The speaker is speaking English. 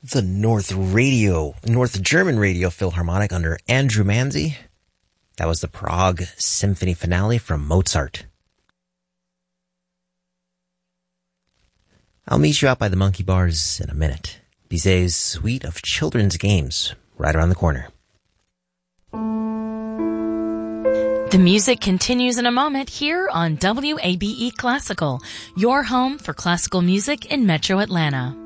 The North German Radio Philharmonic under Andrew Manzi. That was the Prague Symphony Finale from Mozart. I'll meet you out by the Monkey Bars in a minute. Bizet's suite of children's games right around the corner. The music continues in a moment here on WABE Classical, your home for classical music in Metro Atlanta.